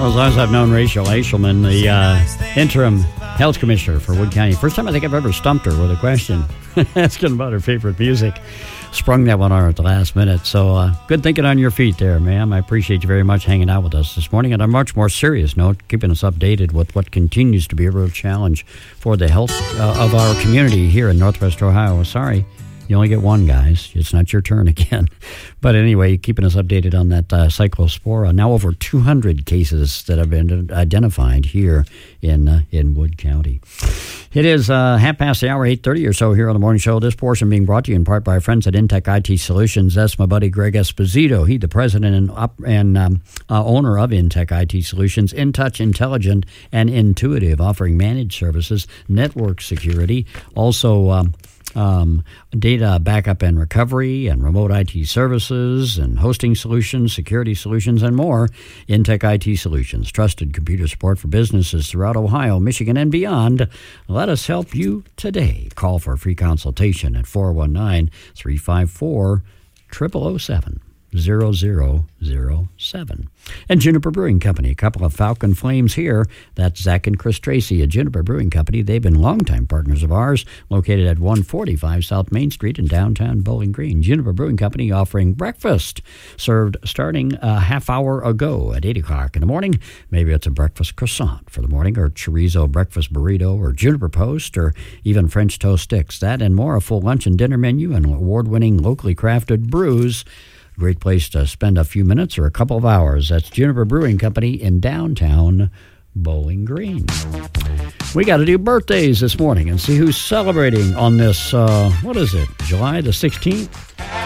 Well, as long as I've known Rachel Eshelman, the interim health commissioner for Wood County, first time I think I've ever stumped her with a question asking about her favorite music. Sprung that one on her at the last minute. So good thinking on your feet there, ma'am. I appreciate you very much hanging out with us this morning. On a much more serious note, keeping us updated with what continues to be a real challenge for the health of our community here in Northwest Ohio. Sorry. You only get one, guys. It's not your turn again. But anyway, keeping us updated on that cyclospora. Now over 200 cases that have been identified here in Wood County. It is half past the hour, 8:30 or so here on the morning show. This portion being brought to you in part by our friends at Intech IT Solutions. That's my buddy Greg Esposito. He's the president and owner of Intech IT Solutions. In touch, intelligent, and intuitive, offering managed services, network security, also data backup and recovery, and remote IT services, and hosting solutions, security solutions, and more. Intech IT Solutions, trusted computer support for businesses throughout Ohio, Michigan, and beyond. Let us help you today. Call for a free consultation at 419-354-0007. 0007. And Juniper Brewing Company, a couple of Falcon Flames here. That's Zach and Chris Tracy at Juniper Brewing Company. They've been longtime partners of ours, located at 145 South Main Street in downtown Bowling Green. Juniper Brewing Company offering breakfast, served starting a half hour ago at 8 o'clock in the morning. Maybe it's a breakfast croissant for the morning, or chorizo breakfast burrito, or Juniper Post, or even French toast sticks. That and more, a full lunch and dinner menu, and award-winning locally crafted brews. Great place to spend a few minutes or a couple of hours. That's Juniper Brewing Company in downtown Bowling Green. We got to do birthdays this morning and see who's celebrating on this, what is it, July the 16th?